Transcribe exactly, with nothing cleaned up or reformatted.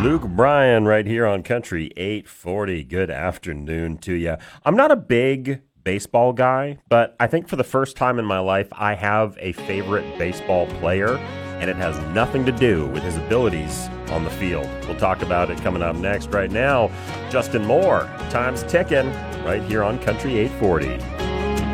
Luke Bryan right here on Country eight forty. Good afternoon to you. I'm not a big baseball guy, but I think for the first time in my life, I have a favorite baseball player, and it has nothing to do with his abilities on the field. We'll talk about it coming up next. Right now, Justin Moore, time's ticking, right here on Country eight forty.